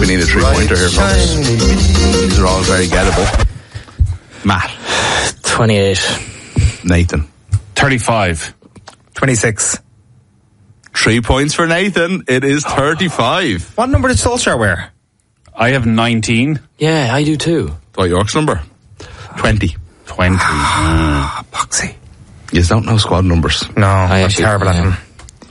We need a 3-pointer here, folks. These are all very gettable. Matt. 28. Nathan. 35. 26. 3 points for Nathan. It is 35. What number did Solskjaer wear? I have 19. Yeah, I do too. Dwight York's number? 20. 20. Boxy. You don't know squad numbers. No, I'm terrible at them.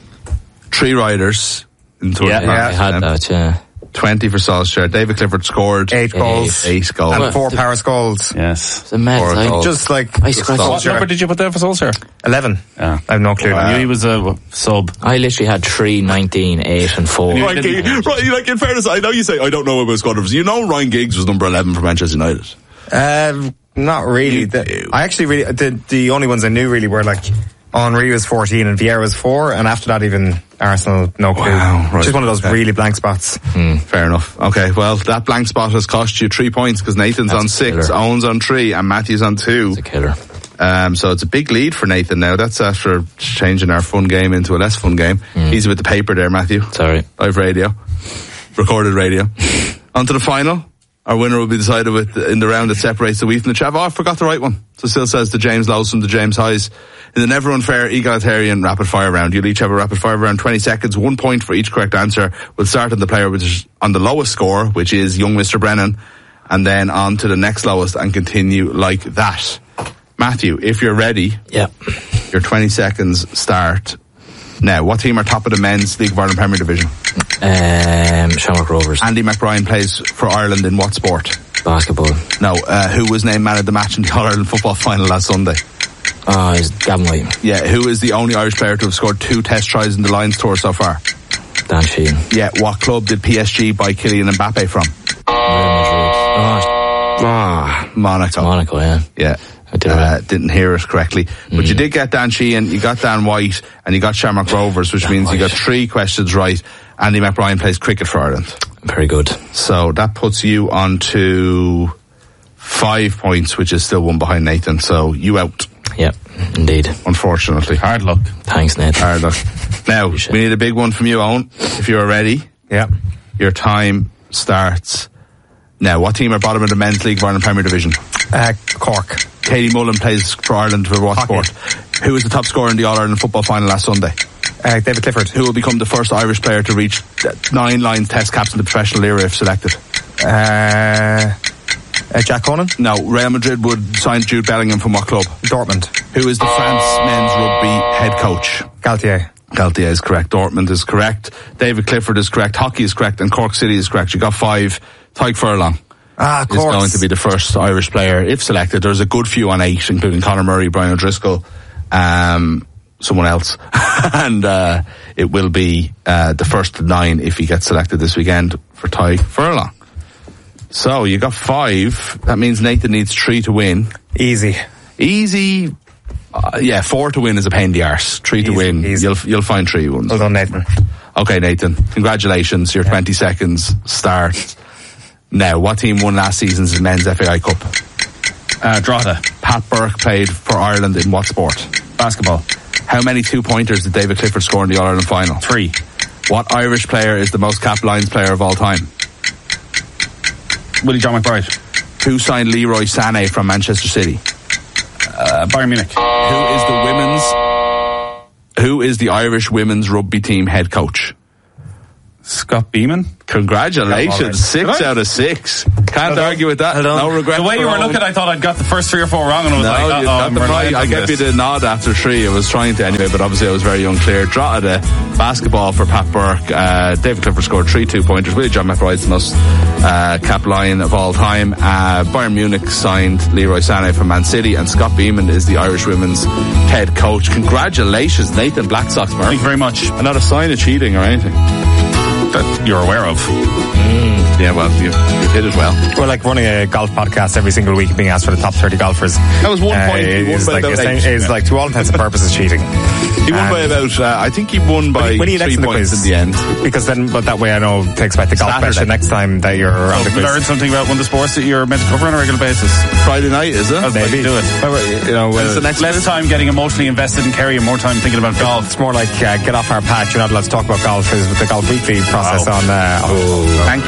3 riders. I had that, yeah. 20 for Solskjaer. David Clifford scored 8 goals. 8 goals. And 4 Paris goals. Yes. It's a mess. Just like I scratched. What number did you put there for Solskjaer? 11. Yeah. I have no clue. I knew he was a sub. I literally had 3, 19, 8 and 4. Ryan Giggs, like in fairness, I know you say I don't know about squad numbers. You know Ryan Giggs was number 11 for Manchester United. Not really. I actually really the only ones I knew really were like Henry was 14 and Vieira was 4, and after that even Arsenal, no clue. Wow, right. Just one of those really blank spots. Fair enough. Okay, well, that blank spot has cost you 3 points because Nathan's on 6, Owen's on 3, and Matthew's on 2. It's a killer. So it's a big lead for Nathan now. That's after changing our fun game into a less fun game. Easy with the paper there, Matthew. Sorry. Live radio. Recorded radio. On to the final. Our winner will be decided in the round that separates the wheat from the chaff. Oh, I forgot the right one. So still says the James Lowe's from the James Highs. In the never unfair egalitarian rapid fire round, you'll each have a rapid fire round, 20 seconds, 1 point for each correct answer. We'll start on the player which is on the lowest score, which is young Mr. Brennan, and then on to the next lowest and continue like that. Matthew, if you're ready, your 20 seconds start now. What team are top of the men's League of Ireland Premier Division? Shamrock Rovers. Andy McBride plays for Ireland in what sport? Basketball. No, who was named man of the match in the All-Ireland football final last Sunday? It's Gavin White. Yeah, who is the only Irish player to have scored 2 test tries in the Lions tour so far? Dan Sheehan. Yeah, what club did PSG buy Kylian Mbappe from? Monaco. Monaco, yeah. Yeah. Didn't hear it correctly. But you did get Dan Sheehan, you got Dan White, and you got Shamrock Rovers, which means you got 3 questions right. Andy McBride plays cricket for Ireland. Very good. So that puts you on to 5 points, which is still 1 behind Nathan. So you out. Yep, indeed. Unfortunately. Hard luck. Thanks, Nate. Hard luck. Now, we need a big one from you, Owen. If you are ready. Yeah. Your time starts now. What team are bottom of the men's League of Ireland Premier Division? Cork. Katie Mullen plays for Ireland for what sport? Who was the top scorer in the All-Ireland football final last Sunday? David Clifford. Who will become the first Irish player to reach 9 Lions test caps in the professional era if selected? Jack Conan? No, Real Madrid would sign Jude Bellingham from what club? Dortmund. Who is the France men's rugby head coach? Galtier. Galtier is correct. Dortmund is correct. David Clifford is correct. Hockey is correct. And Cork City is correct. You got 5. Tyke Furlong is going to be the first Irish player, if selected. There's a good few on 8, including Conor Murray, Brian O'Driscoll, someone else. And it will be the first to 9 if he gets selected this weekend for Tyke Furlong. So you got 5. That means Nathan needs 3 to win. Easy. 4 to win is a pain in the arse. 3 to win. Easy. You'll find 3 ones. Well done, Nathan. Okay, Nathan. Congratulations. Your 20 seconds start now. What team won last season's men's FAI Cup? Drogheda. Pat Burke played for Ireland in what sport? Basketball. How many 2-pointers did David Clifford score in the All-Ireland final? 3. What Irish player is the most capped Lions player of all time? Willie John McBride. Who signed Leroy Sané from Manchester City? Bayern Munich. Who is the Irish women's rugby team head coach? Scott Beeman. Congratulations. 6 out of 6. Can't argue with that. No regret. The way you were looking, I thought I'd got the first 3 or 4 wrong, and I was you got them right. I gave you the nod after 3. I was trying to anyway, but obviously I was very unclear. Drogheda, basketball for Pat Burke. David Clifford scored 3 2-pointers. Willie John McBride's the most capped Lion of all time. Bayern Munich signed Leroy Sané from Man City, and Scott Beeman is the Irish women's head coach. Congratulations, Nathan Black Sox. Thank you very much. And not a sign of cheating or anything that you're aware of. Yeah, well, you did it well. We're like running a golf podcast every single week, being asked for the top 30 golfers. That was 1 point. It's like, to all intents and purposes, cheating. He won by about, I think he won by 3 points in the end. Because then, but that way I know it takes back the golf question next time that you're on the quiz. Learn something about one of the sports that you're meant to cover on a regular basis. Friday night, is it? Maybe. Do it. When's the next less time getting emotionally invested in Kerry and more time thinking about golf. It's more like, get off our patch. You're not allowed to talk about golf. Because with the Golf Weekly process on. Thank you to our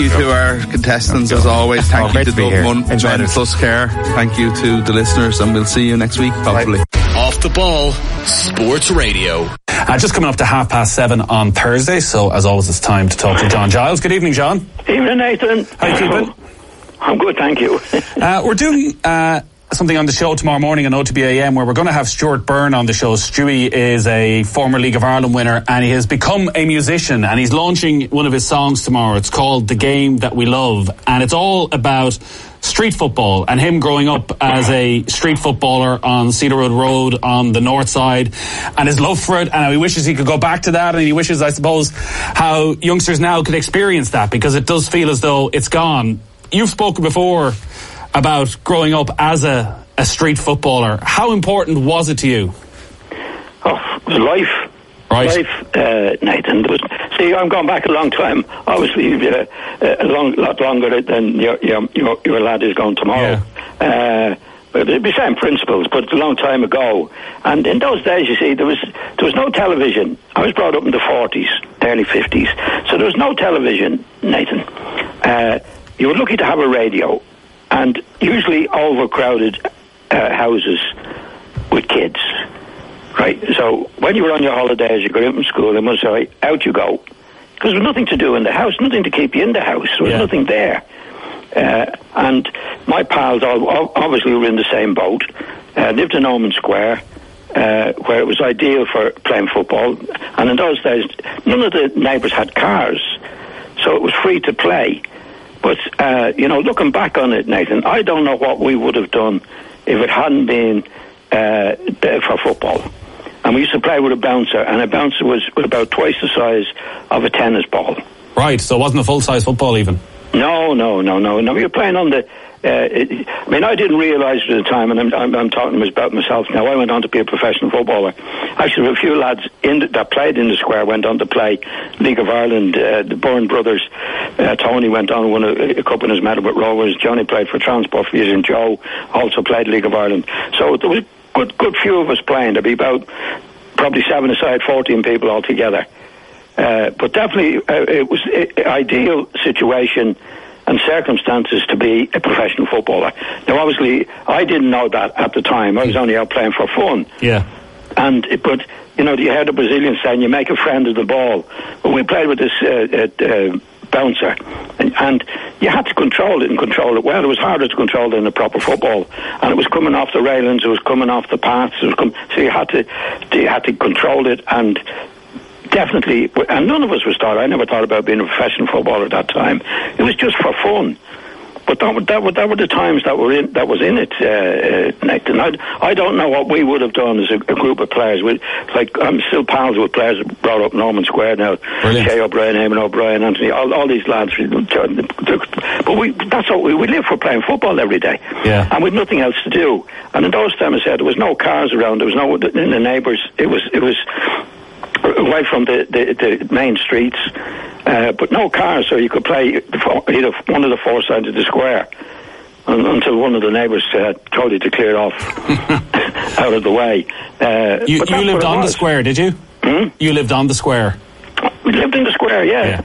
our contestants as always. Thank you great to to be Dove here. Men Enjoyed it. Plus Care. Thank you to the listeners, and we'll see you next week, hopefully. Off the Ball Sports Radio. Just coming up to 7:30 on Thursday, so as always it's time to talk to John Giles. Good evening, John. Evening, Nathan. How you keeping? I'm good, thank you. We're doing something on the show tomorrow morning on OTB AM where we're going to have Stuart Byrne on the show. Stewie is a former League of Ireland winner, and he has become a musician, and he's launching one of his songs tomorrow. It's called The Game That We Love, and it's all about street football and him growing up as a street footballer on Cedarwood Road on the north side, and his love for it, and how he wishes he could go back to that, and he wishes, I suppose, how youngsters now could experience that, because it does feel as though it's gone. You've spoken before about growing up as a street footballer. How important was it to you? Oh, it was life. Right. Life, Nathan. See, I'm going back a long time. Obviously, a lot longer than your lad is going tomorrow. Yeah. But it'd be same principles, but it's a long time ago. And in those days, you see, there was no television. I was brought up in the 40s, early 50s, so there was no television, Nathan. You were lucky to have a radio, and usually overcrowded houses with kids. Right, so when you were on your holidays, you got in from school, they must say, out you go. Because there was nothing to do in the house, nothing to keep you in the house. There was nothing there. And my pals all obviously were in the same boat, lived in Ormond Square, where it was ideal for playing football. And in those days, none of the neighbours had cars, so it was free to play. But, looking back on it, Nathan, I don't know what we would have done if it hadn't been for football. And we used to play with a bouncer, and a bouncer was about twice the size of a tennis ball. Right, so it wasn't a full-size football even? No. We were playing on the... I didn't realise at the time, and I'm talking about myself now. I went on to be a professional footballer. Actually, a few lads that played in the square went on to play League of Ireland. The Byrne brothers, Tony went on and won a cup in his medal with Rovers. Johnny played for Transport for years, and Joe also played League of Ireland. So there was good few of us playing. There'd be about probably 7 aside, 14 people altogether. But definitely it was an ideal situation and circumstances to be a professional footballer. Now, obviously, I didn't know that at the time. I was only out playing for fun. Yeah. But you heard the Brazilians saying, you make a friend of the ball. When we played with this bouncer, and you had to control it and control it well. It was harder to control than a proper football, and it was coming off the railings, it was coming off the paths, so you had to control it. And definitely, and none of us was taught. I never thought about being a professional footballer at that time. It was just for fun. But that were the times that was in it, Nathan. I don't know what we would have done as a group of players. I'm still pals with players brought up in Ormond Square now. Brilliant. Shay O'Brien, Eamon O'Brien, Anthony, all these lads. But that's what we live for, playing football every day. Yeah. And with nothing else to do. And in those times, I said, there was no cars around. There was no in the neighbours. It was away from the main streets. But no cars, so you could play either one of the four sides of the square until one of the neighbours told you to clear off out of the way. You lived on the square, did you? You lived on the square? We lived in the square, yeah.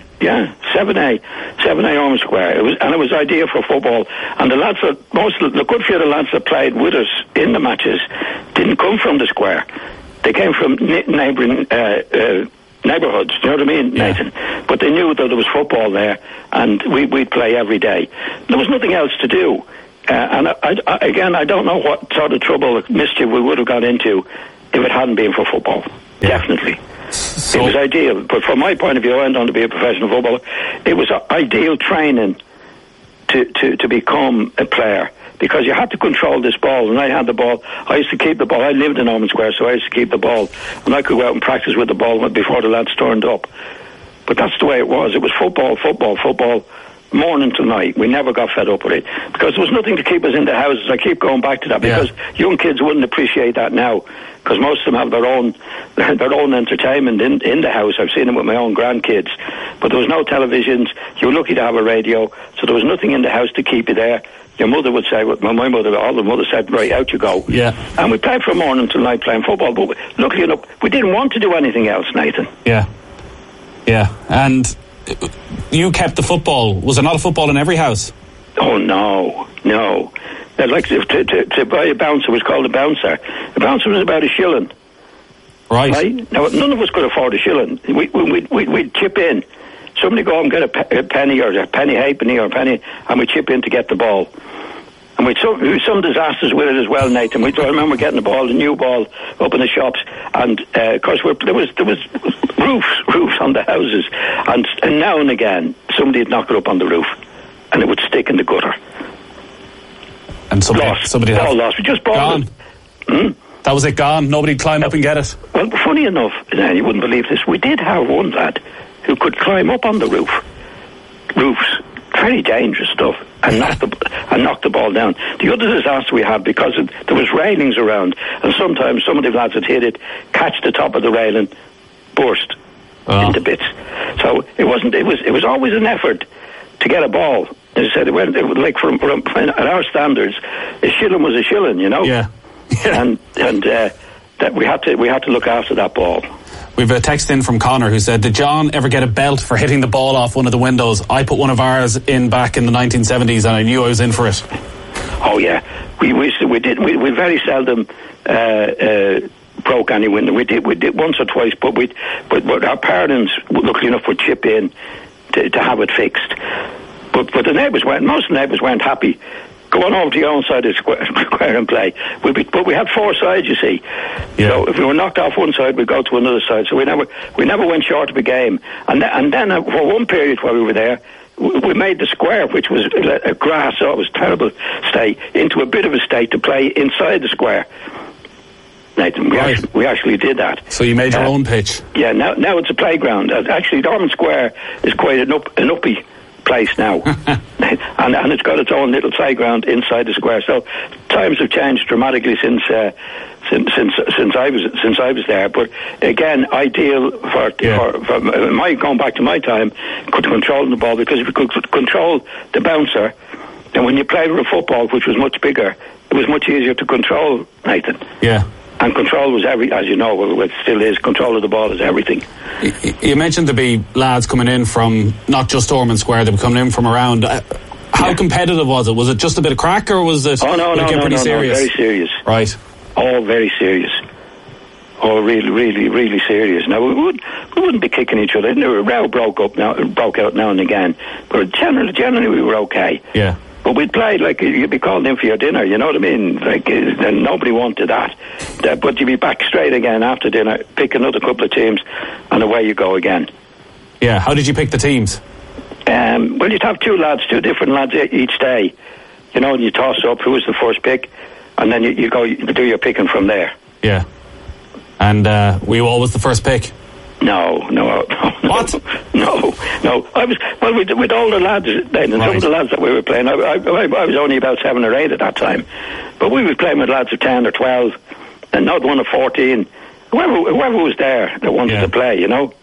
7A Ormond Square. It was ideal for football. And the lads the good few of the lads that played with us in the matches didn't come from the square. They came from neighbouring neighbourhoods, do you know what I mean, Nathan? But they knew that there was football there, and we'd play every day. There was nothing else to do. And I don't know what sort of trouble, mischief we would have got into if it hadn't been for football. Yeah. Definitely. So, it was ideal. But from my point of view, I went on to be a professional footballer. It was ideal training to become a player, because you had to control this ball. And I had the ball. I used to keep the ball. I lived in Ormond Square, so I used to keep the ball. And I could go out and practice with the ball before the lads turned up. But that's the way it was. It was football, morning to night. We never got fed up with it, because there was nothing to keep us in the houses. I keep going back to that, because young kids wouldn't appreciate that now, because most of them have their own entertainment in the house. I've seen it with my own grandkids. But there was no televisions. You were lucky to have a radio, so there was nothing in the house to keep you there. Your mother would say, my mother, all the mother said, right, out you go. Yeah. And we played from morning till night playing football, but luckily enough, we didn't want to do anything else, Nathan. Yeah. And you kept the football. Was there not a football in every house? Oh, no. Like to buy a bouncer was called a bouncer. A bouncer was about £1. Right. Now, none of us could afford £1. We'd chip in. Somebody go and get a penny or a penny halfpenny or a penny, and we'd chip in to get the ball. And we'd some disasters with it as well, Nathan. I remember getting the new ball up in the shops, and of course there was roofs on the houses, and now and again somebody would knock it up on the roof, and it would stick in the gutter. And somebody lost. We just bought it. That was it, gone. Nobody'd climb up and get it. Well, funny enough, you wouldn't believe this. We did have one lad who could climb up on the roofs, very dangerous stuff, and knock the ball down. The other disaster we had, because there was railings around, and sometimes some of the lads would hit it, catch the top of the railing, burst into bits. So it was always an effort to get a ball. As I said, it was like from at our standards, £1 was £1, you know. Yeah. and that we had to look after that ball. We've a text in from Connor who said, did John ever get a belt for hitting the ball off one of the windows? I put one of ours in back in the 1970s and I knew I was in for it. Oh yeah, we very seldom broke any window. We did once or twice, but our parents, luckily enough, would chip in to have it fixed. But the neighbours most of the neighbours weren't happy. Go on over to your own side of the square and play. But we had 4 sides, you see. Yeah. So if we were knocked off one side, we'd go to another side. So we never went short of a game. And then for one period while we were there, we made the square, which was a grass, so it was terrible state, into a bit of a state to play inside the square. Nathan, we actually did that. So you made your own pitch? Yeah, now it's a playground. Actually, Dorman Square is quite an uppy place now, and it's got its own little playground inside the square. So times have changed dramatically since I was there. But again, ideal for going back to my time, controlling the ball, because if you could control the bouncer, then when you played with a football, which was much bigger, it was much easier to control, Nathan. Yeah. And control was as you know, it still is. Control of the ball is everything. You mentioned there'd be lads coming in from not just Ormond Square, they were coming in from around. How competitive was it? Was it just a bit of crack, or was it? No, serious? Very serious. Right. All very serious. All really, really, really serious. Now we wouldn't be kicking each other. A row broke out now and again, but generally we were okay. Yeah. But we'd play like you'd be called in for your dinner, you know what I mean? Like, and nobody wanted that. But you'd be back straight again after dinner, pick another couple of teams, and away you go again. Yeah, how did you pick the teams? Well, you'd have two different lads each day, you know, and you toss up who was the first pick, and then you do your picking from there. Yeah. And were you always the first pick? No. What? No. I was with older lads then, and some of the lads that we were playing. I was only about 7 or 8 at that time, but we were playing with lads of 10 or 12, and not one of 14. Whoever was there that wanted to play, you know.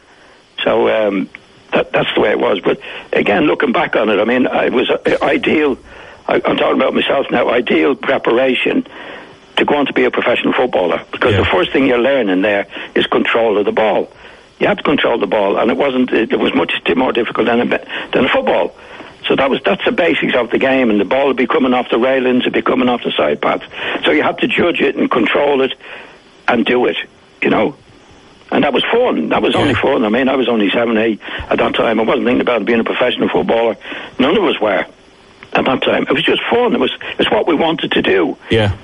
So that's the way it was. But again, looking back on it, I mean, it was ideal. I'm talking about myself now. Ideal preparation to go on to be a professional footballer, because the first thing you're learning there is control of the ball. You have to control the ball, and it was much more difficult than a football. So that's the basics of the game, and the ball would be coming off the railings, it'd be coming off the side paths. So you have to judge it and control it and do it, you know. And that was fun. That was only fun. I mean, I was only 7, 8 at that time. I wasn't thinking about being a professional footballer. None of us were at that time. It was just fun. It's what we wanted to do. Yeah.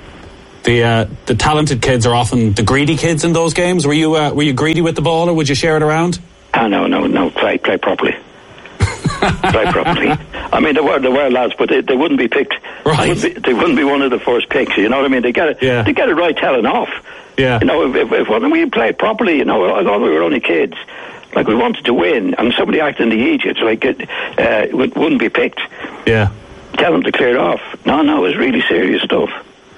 The talented kids are often the greedy kids in those games. Were you greedy with the ball, or would you share it around? No. Play properly. Play properly. I mean, there were lads, but they wouldn't be picked. Right. They wouldn't be one of the first picks. You know what I mean? They get it right telling off. Yeah. You know, if we played properly, you know, although we were only kids, like we wanted to win, and somebody acting the idiot, like it wouldn't be picked. Yeah. Tell them to clear it off. No, it was really serious stuff.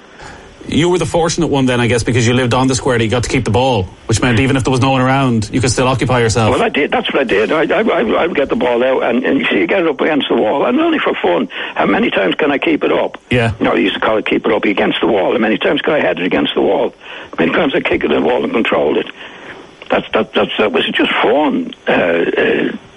You were the fortunate one then, I guess, because you lived on the square that you got to keep the ball, which meant even if there was no one around, you could still occupy yourself. Well, I did. That's what I did. I would get the ball out, and you see, you get it up against the wall, and only for fun. How many times can I keep it up? Yeah. You know, I used to call it keep it up against the wall. How many times can I head it against the wall? How many times I kick it in the wall and controlled it? That was just fun.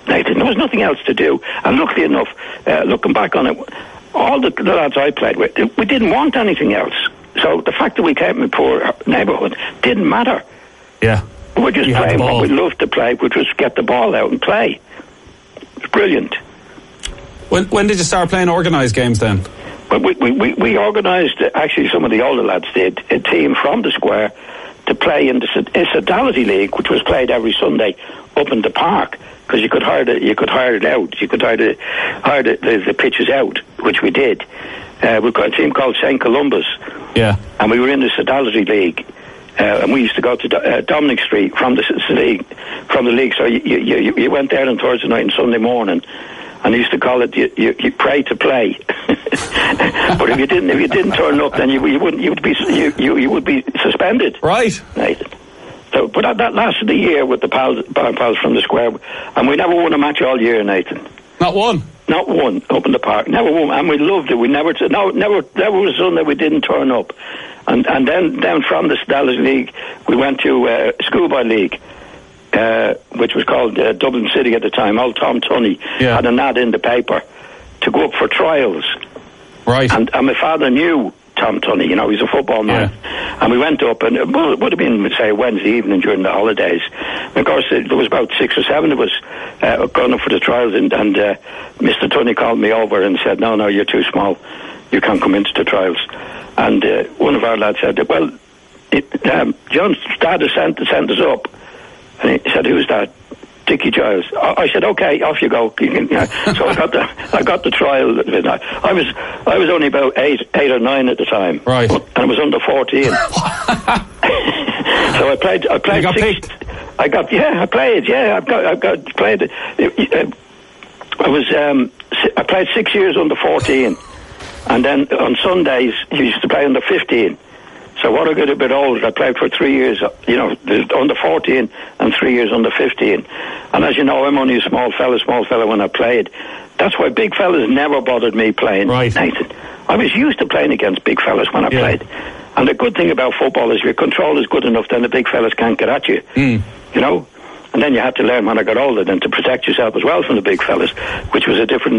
Nathan. There was nothing else to do. And luckily enough, looking back on it, all the lads I played with, we didn't want anything else. So the fact that we came from a poor neighbourhood didn't matter. Yeah. We were just playing what we loved to play, which was get the ball out and play. It's brilliant. When did you start playing organised games then? Well, we organised, actually some of the older lads did, a team from the square to play in the Sodality League, which was played every Sunday up in the park, because you could hire it out. You could hire the pitches out, which we did. We've got a team called St. Columba's. Yeah. And we were in the Sodality League. And we used to go to Dominic Street from the league. So you went there on Thursday night and Sunday morning, and they used to call it you pray to play. But if you didn't turn up, then you would be suspended. Right, Nathan. So, but that lasted a year with the pals from the square, and we never won a match all year, Nathan. Not one. Not one up in the park. Never won, and we loved it. We never was a Sunday we didn't turn up. And then down from the Sodality League, we went to Schoolboy League, which was called Dublin City at the time. Old Tom Tunney had an ad in the paper to go up for trials. Right. And my father knew Tom Tunney, he's a football man. Yeah. And we went up, and it would have been, say, Wednesday evening during the holidays. And of course, there was about 6 or 7 of us going up for the trials, and Mr. Tunney called me over and said, no, you're too small. You can't come into the trials. And one of our lads said, well, John's dad has sent us up. And he said, who's that? Dickie Giles. I said, okay, off you go. So I got the trial. I was only about 8 or 9 at the time. Right. And I was under 14. So I played. You got picked? I played. Yeah, I played. I played 6 years under 14. And then on Sundays, you used to play under 15. So what I got a bit older, I played for 3 years, under 14 and 3 years under 15. And as you know, I'm only a small fella when I played. That's why big fellas never bothered me playing, right. Nathan. I was used to playing against big fellas when I played. And the good thing about football is your control is good enough, then the big fellas can't get at you. And then you had to learn when I got older then to protect yourself as well from the big fellas, which was a different.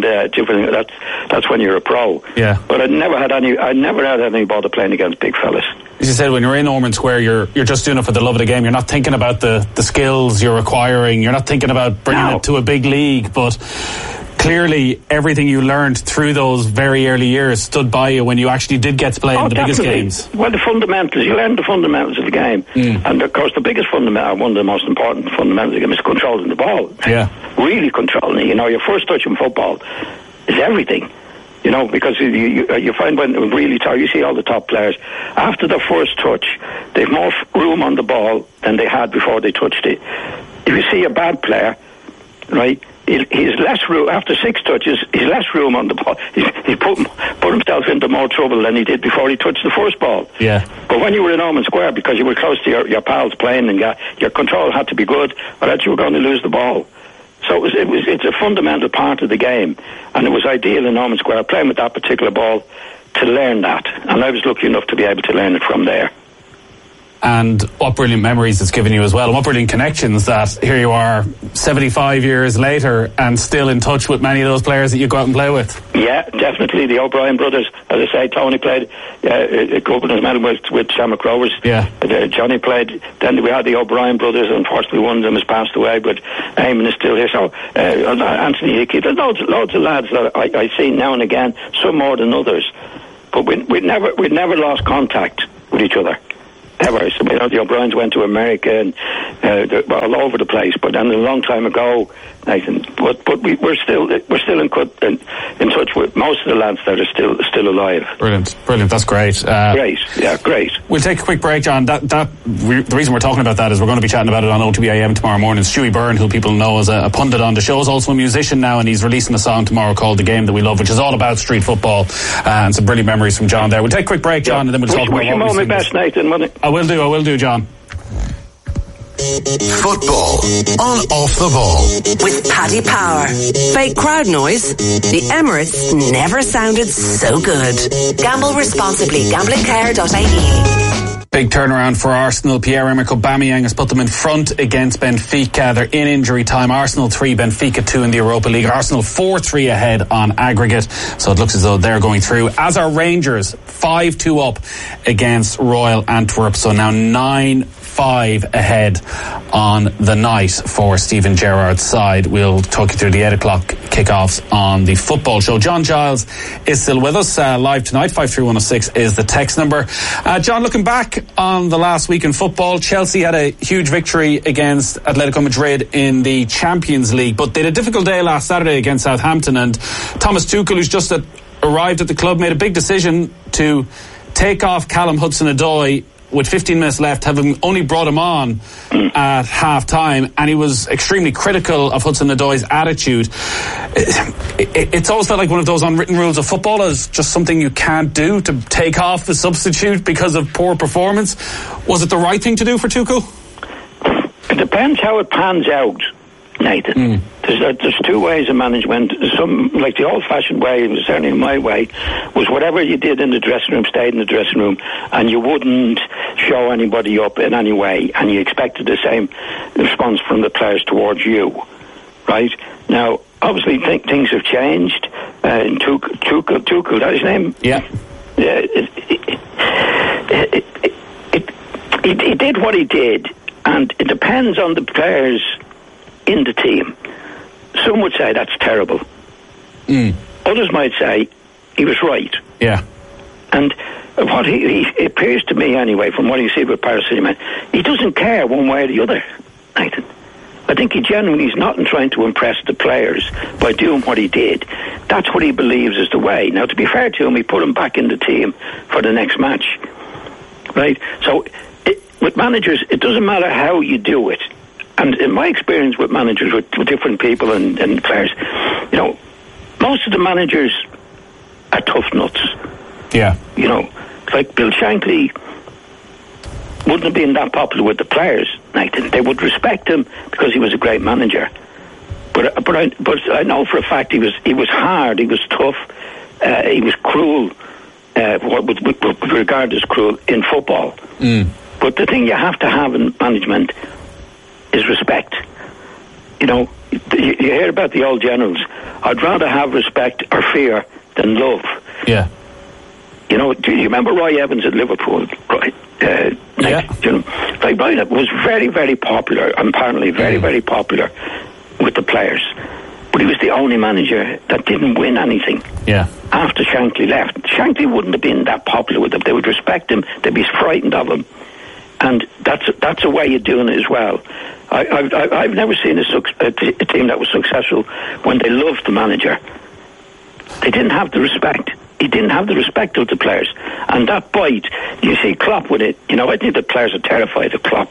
That's when you're a pro. Yeah. But I never had any bother playing against big fellas. As you said, when you're in Ormond Square, you're just doing it for the love of the game. You're not thinking about the skills you're acquiring. You're not thinking about bringing it to a big league. But clearly, everything you learned through those very early years stood by you when you actually did get to play in the biggest games. Well, the fundamentals. You learn the fundamentals of the game. And, of course, the biggest fundamental, one of the most important fundamentals of the game is controlling the ball. Yeah. Really controlling it. Your first touch in football is everything. Because you find when really you see all the top players, after the first touch, they've more room on the ball than they had before they touched it. If you see a bad player, right, he's less room, after 6 touches, he's less room on the ball. He's put himself into more trouble than he did before he touched the first ball. Yeah. But when you were in Ormond Square, because you were close to your pals playing, and your control had to be good, or else you were going to lose the ball. So it's a fundamental part of the game, and it was ideal in Ormond Square playing with that particular ball to learn that, and I was lucky enough to be able to learn it from there. And what brilliant memories it's given you as well, and what brilliant connections that here you are 75 years later and still in touch with many of those players that you go out and play with. Yeah, definitely. The O'Brien brothers, as I say, Tony played a couple of medal with Shamrock Rovers. Yeah. Johnny played. Then we had the O'Brien brothers. Unfortunately, one of them has passed away, but Eamon is still here. So Anthony Hickey. There's loads of lads that I see now and again, some more than others. But we never lost contact with each other. Ever. So, the O'Briens went to America and all over the place, but then a long time ago, Nathan. But we're still in touch with most of the lads that are still alive. Brilliant. That's great. Great. We'll take a quick break, John. The reason we're talking about that is we're going to be chatting about it on OTB AM tomorrow morning. Stewie Byrne, who people know as a pundit on the show, is also a musician now, and he's releasing a song tomorrow called "The Game That We Love," which is all about street football, and some brilliant memories from John there. We'll take a quick break, John, and then we'll talk about what we've seen. Best, Nathan. I will do, John. Football on Off the Ball with Paddy Power. Fake crowd noise. The Emirates never sounded so good. Gamble responsibly. GamblingCare.ie. Big turnaround for Arsenal. Pierre-Emerick Aubameyang has put them in front against Benfica. They're in injury time. Arsenal 3, Benfica 2 in the Europa League. Arsenal 4-3 ahead on aggregate. So it looks as though they're going through. As are Rangers, 5-2 up against Royal Antwerp. So now 9-5 ahead on the night for Steven Gerrard's side. We'll talk you through the 8 o'clock kickoffs on the football show. John Giles is still with us live tonight. 53106 is the text number. John, looking back on the last week in football, Chelsea had a huge victory against Atletico Madrid in the Champions League, but they had a difficult day last Saturday against Southampton, and Thomas Tuchel, who's just arrived at the club, made a big decision to take off Callum Hudson-Odoi with 15 minutes left, having only brought him on at half-time, and he was extremely critical of Hudson-Odoi's attitude. It's always felt like one of those unwritten rules of football, is just something you can't do, to take off a substitute because of poor performance. Was it the right thing to do for Tuchel? It depends how it pans out, Nathan. There's two ways of management. Some, like the old-fashioned way, certainly my way, was whatever you did in the dressing room stayed in the dressing room, and you wouldn't show anybody up in any way, and you expected the same response from the players towards you, right? Now, obviously, things have changed. Tuchel, that's his name? Yeah. He did what he did, and it depends on the players in the team. Some would say that's terrible. Others might say he was right. Yeah. And what he appears to me anyway, from what you see with Paris Saint-Germain, he doesn't care one way or the other, Nathan. I think he genuinely is not trying to impress the players by doing what he did. That's what he believes is the way. Now, to be fair to him, he put him back in the team for the next match, right? So with managers, it doesn't matter how you do it. And in my experience with managers, with different people and players, you know, most of the managers are tough nuts. Yeah. You know, like Bill Shankly wouldn't have been that popular with the players, Nathan. They would respect him because he was a great manager. But I know for a fact he was hard, he was tough, he was cruel, with regard as cruel in football. But the thing you have to have in management is respect. You know, you hear about the old generals. I'd rather have respect or fear than love. Yeah. You know, do you remember Roy Evans at Liverpool? Right? Yeah. You know, like Roy was very, very popular, apparently very, very popular with the players. But he was the only manager that didn't win anything. Yeah. After Shankly left. Shankly wouldn't have been that popular with them. They would respect him. They'd be frightened of him. And that's a way of doing it as well. I've never seen a team that was successful when they loved the manager. They didn't have the respect. He didn't have the respect of the players. And that bite, you see Klopp with it. You know, I think the players are terrified of Klopp.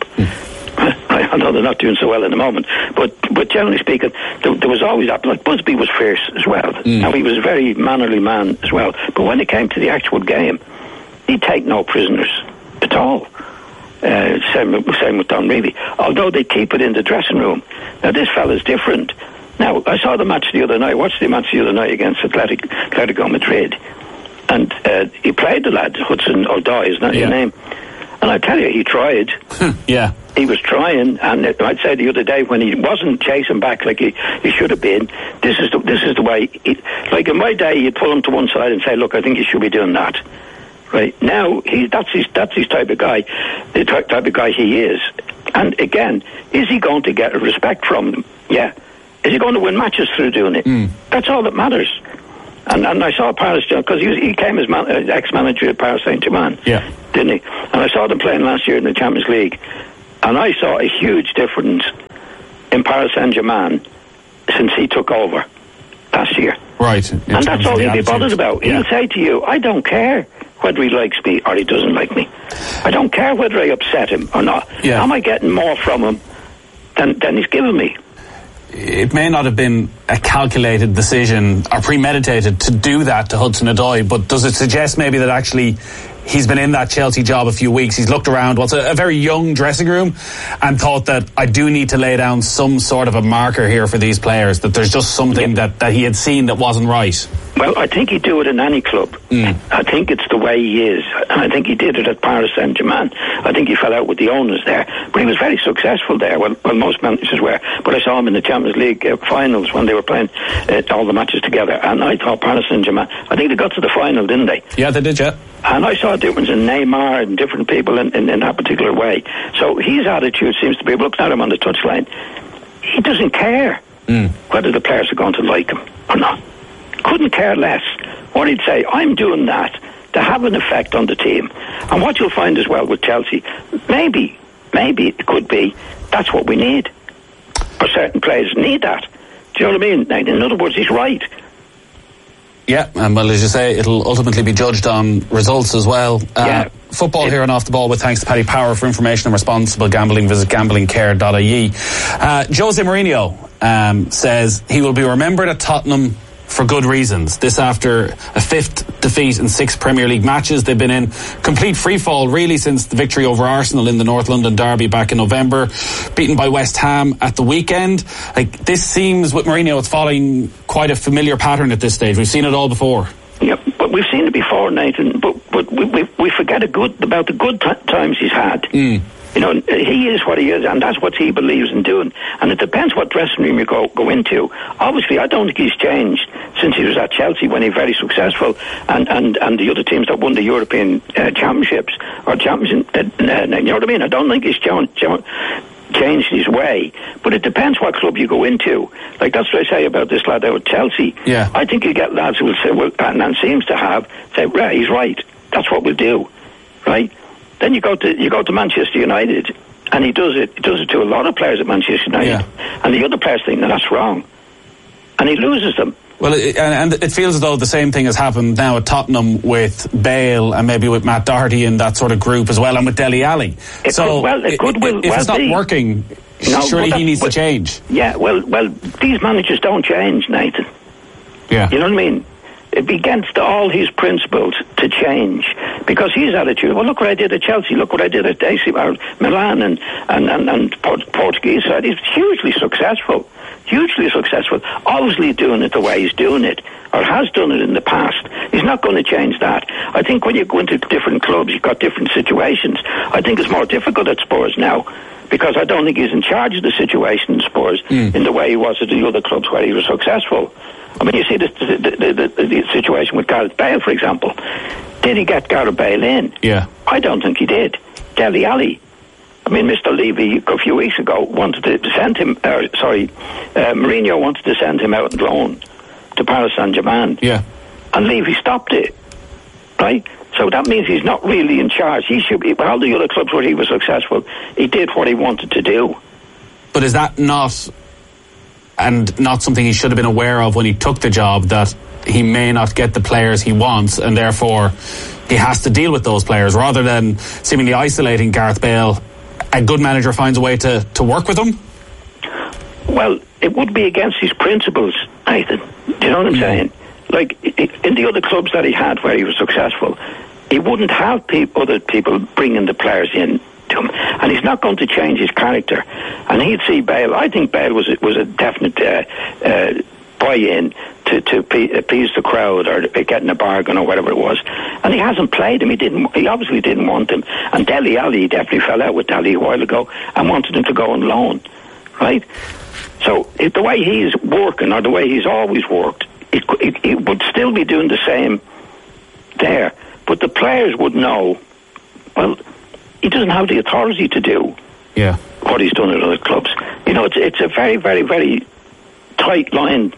I know they're not doing so well in the moment. But generally speaking, there was always that. Like Busby was fierce as well. Now, he was a very mannerly man as well. But when it came to the actual game, he'd take no prisoners at all. Same with Don Reilly. Although they keep it in the dressing room. Now, this fella's different. Now, I saw the match the other night. Watched the match the other night against Atletico Madrid. And he played the lad, Hudson-Odoi, isn't that your name? And I tell you, he tried. Yeah. He was trying, and I'd say the other day when he wasn't chasing back like he should have been, this is the way. Like in my day, you'd pull him to one side and say, look, I think you should be doing that. Right now, that's his type of guy, the type of guy he is. And again, is he going to get a respect from them? Yeah. Is he going to win matches through doing it? That's all that matters. And I saw Paris, because he came as ex-manager at Paris Saint-Germain, didn't he? And I saw them playing last year in the Champions League, and I saw a huge difference in Paris Saint-Germain since he took over last year. Right. And that's all he'll be bothered about. He'll say to you, I don't care whether he likes me or he doesn't like me. I don't care whether I upset him or not. Yeah. Am I getting more from him than he's given me? It may not have been a calculated decision or premeditated to do that to Hudson-Odoi, but does it suggest maybe that actually he's been in that Chelsea job a few weeks. He's looked around what's a very young dressing room and thought that I do need to lay down some sort of a marker here for these players, that there's just something that he had seen that wasn't right. Well, I think he'd do it in any club. I think it's the way he is. And I think he did it at Paris Saint-Germain. I think he fell out with the owners there. But he was very successful there. Well, most managers were. But I saw him in the Champions League finals when they were playing all the matches together. And I thought Paris Saint-Germain, I think they got to the final, didn't they? Yeah, they did, yeah. And I saw a difference in Neymar and different people in that particular way. So his attitude seems to be, looking at him on the touchline, he doesn't care whether the players are going to like him or not. Couldn't care less. What he'd say, I'm doing that to have an effect on the team. And what you'll find as well with Chelsea, maybe it could be, that's what we need. Or certain players need that. Do you know what I mean? In other words, he's right. Yeah, and well, as you say, it'll ultimately be judged on results as well. Football here on Off the Ball with thanks to Paddy Power. For information on responsible gambling, visit gamblingcare.ie. Jose Mourinho says he will be remembered at Tottenham for good reasons. This after a 5th defeat in 6 Premier League matches. They've been in complete freefall really since the victory over Arsenal in the North London derby back in November, beaten by West Ham at the weekend. Like, this seems with Mourinho, it's following quite a familiar pattern at this stage. We've seen it all before. Yeah, but we've seen it before, Nathan. But we forget about the good times he's had. You know, he is what he is, and that's what he believes in doing. And it depends what dressing room you go into. Obviously, I don't think he's changed since he was at Chelsea when he was very successful, and the other teams that won the European championships or champions. You know what I mean? I don't think he's changed his way, but it depends what club you go into. Like, that's what I say about this lad out at Chelsea. Yeah. I think you get lads who will say, well, and seems to have say, right, he's right. That's what we'll do, right? Then you go to Manchester United, and he does it to a lot of players at Manchester United, and the other players think that that's wrong, and he loses them. Well, and it feels as though the same thing has happened now at Tottenham with Bale and maybe with Matt Doherty and that sort of group as well, and with Dele Alli. If it's not working, surely he needs to change. Yeah, well, these managers don't change, Nathan. Yeah, you know what I mean? It'd be against all his principles to change, because his attitude, well, look what I did at Chelsea, look what I did at AC Milan and Portuguese side. He's hugely successful, obviously doing it the way he's doing it, or has done it in the past. He's not going to change that. I think when you go into different clubs, you've got different situations. I think it's more difficult at Spurs now, because I don't think he's in charge of the situation in Spurs in the way he was at the other clubs where he was successful. I mean, you see the situation with Gareth Bale, for example. Did he get Gareth Bale in? Yeah. I don't think he did. Dele Alli. I mean, Mr. Levy a few weeks ago wanted to send him, Mourinho wanted to send him out on loan to Paris Saint-Germain. Yeah. And Levy stopped it, right? So that means he's not really in charge. He should be, all the other clubs where he was successful, he did what he wanted to do. But is that not something he should have been aware of when he took the job, that he may not get the players he wants and therefore he has to deal with those players, rather than seemingly isolating Gareth Bale? A good manager finds a way to work with him? Well, it would be against his principles, Nathan. Do you know what I'm saying? Like, in the other clubs that he had where he was successful, he wouldn't have other people bringing the players in to him, and he's not going to change his character. And he'd see Bale. I think Bale was a definite buy-in to appease the crowd or getting a bargain or whatever it was. And he hasn't played him. He obviously didn't want him. And Dele Alli definitely fell out with Dele a while ago and wanted him to go on loan, right? So the way he's working, or the way he's always worked, he would still be doing the same there. But the players would know, well, he doesn't have the authority to do what he's done at other clubs. You know, it's a very, very, very tight line,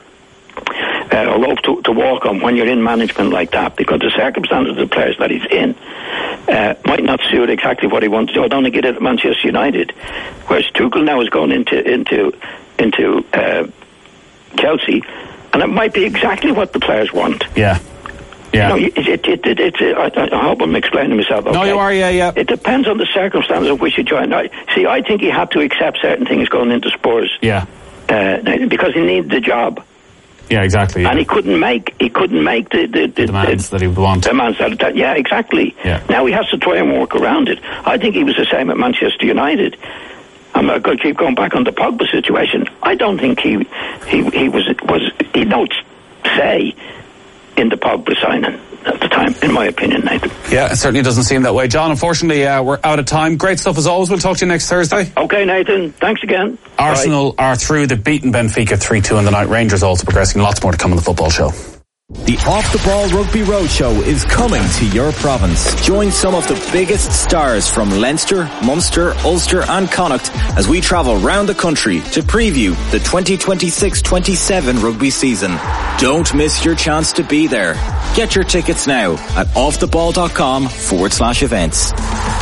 a rope to walk on when you're in management like that, because the circumstances of the players that he's in might not suit exactly what he wants to do. I don't think he did at Manchester United, whereas Tuchel now is going into Chelsea, and it might be exactly what the players want. Yeah. You know, I hope I'm explaining myself. Okay? No, you are, yeah. It depends on the circumstances of which you join. I think he had to accept certain things going into Spurs. Yeah. Because he needed the job. Yeah, exactly. Yeah. And he couldn't make the demands that he would want. Yeah, exactly. Yeah. Now he has to try and work around it. I think he was the same at Manchester United. I'm not going to keep going back on the Pogba situation. I don't think he don't say in the Pogba signing at the time, in my opinion, Nathan. Yeah, it certainly doesn't seem that way. John, unfortunately, we're out of time. Great stuff as always. We'll talk to you next Thursday. Okay, Nathan. Thanks again. Arsenal are through. They've beaten Benfica 3-2 in the night. Rangers also progressing. Lots more to come on the football show. The Off the Ball Rugby Roadshow is coming to your province. Join some of the biggest stars from Leinster, Munster, Ulster and Connacht as we travel round the country to preview the 2026-27 rugby season. Don't miss your chance to be there. Get your tickets now at offtheball.com/events.